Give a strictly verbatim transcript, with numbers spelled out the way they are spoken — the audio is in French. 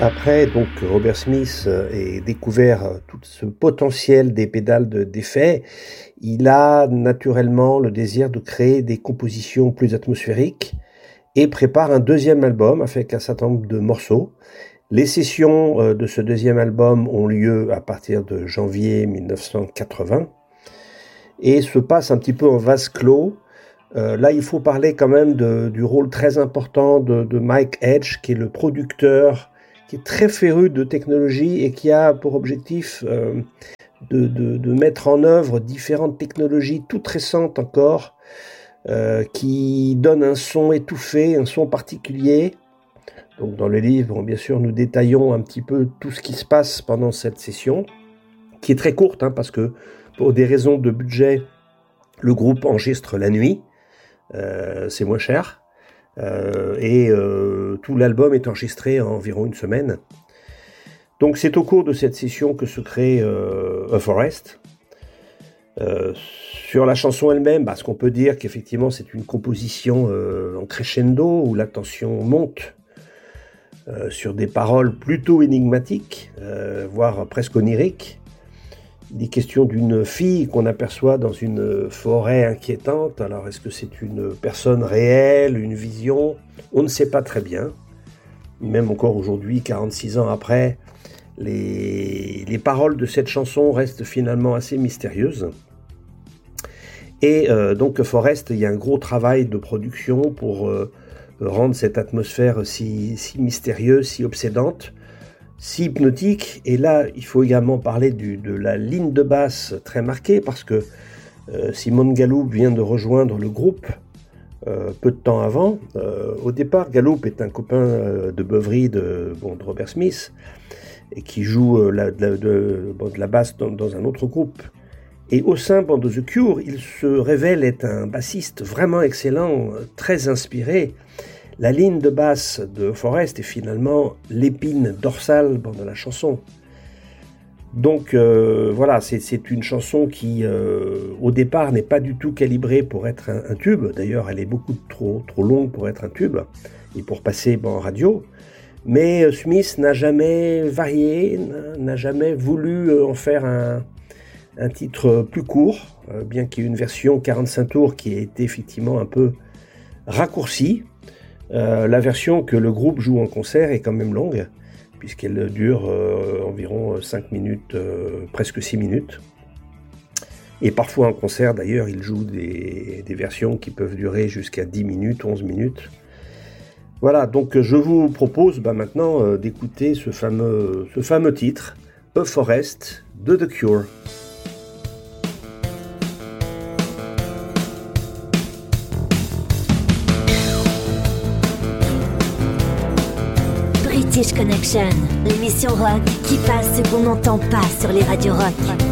Après, donc, Robert Smith ait découvert tout ce potentiel des pédales de- d'effet, il a naturellement le désir de créer des compositions plus atmosphériques et prépare un deuxième album avec un certain nombre de morceaux. Les sessions euh, de ce deuxième album ont lieu à partir de janvier mille neuf cent quatre-vingts et se passent un petit peu en vase clos. Euh, là, il faut parler quand même de- du rôle très important de, de Mike Edge, qui est le producteur, qui est très féru de technologie et qui a pour objectif euh, de, de- de mettre en œuvre différentes technologies toutes récentes encore, euh, qui donnent un son étouffé, un son particulier. Donc, dans le livre, bien sûr, nous détaillons un petit peu tout ce qui se passe pendant cette session, qui est très courte, hein, parce que pour des raisons de budget, le groupe enregistre la nuit, euh, c'est moins cher. Euh, et euh, tout l'album est enregistré en environ une semaine. Donc c'est au cours de cette session que se crée euh, A Forest. Euh, sur la chanson elle-même, bah, ce qu'on peut dire qu'effectivement c'est une composition euh, en crescendo où la tension monte euh, sur des paroles plutôt énigmatiques, euh, voire presque oniriques. Il est question d'une fille qu'on aperçoit dans une forêt inquiétante. Alors, est-ce que c'est une personne réelle, une vision? On ne sait pas très bien. Même encore aujourd'hui, quarante-six ans après, les, les paroles de cette chanson restent finalement assez mystérieuses. Et euh, donc, Forest, il y a un gros travail de production pour euh, rendre cette atmosphère si, si mystérieuse, si obsédante, si hypnotique. Et là, il faut également parler du, de la ligne de basse très marquée, parce que euh, Simon Gallup vient de rejoindre le groupe euh, peu de temps avant. Euh, au départ, Gallup est un copain euh, de beuverie de, bon, de Robert Smith, et qui joue euh, la, de, de, bon, de la basse dans, dans un autre groupe. Et au sein bon, de The Cure, il se révèle être un bassiste vraiment excellent, très inspiré. La ligne de basse de Forest est finalement l'épine dorsale de la chanson. Donc euh, voilà, c'est, c'est une chanson qui, euh, au départ, n'est pas du tout calibrée pour être un, un tube. D'ailleurs, elle est beaucoup trop, trop longue pour être un tube et pour passer bon, en radio. Mais Smith n'a jamais varié, n'a jamais voulu en faire un, un titre plus court, bien qu'il y ait une version quarante-cinq tours qui ait été effectivement un peu raccourcie. Euh, la version que le groupe joue en concert est quand même longue, puisqu'elle dure euh, environ cinq minutes, euh, presque six minutes. Et parfois en concert, d'ailleurs, ils jouent des, des versions qui peuvent durer jusqu'à dix minutes, onze minutes. Voilà, donc je vous propose bah, maintenant euh, d'écouter ce fameux, ce fameux titre, A Forest, de The Cure. British Connection, l'émission rock qui passe ce qu'on n'entend pas sur les radios rock.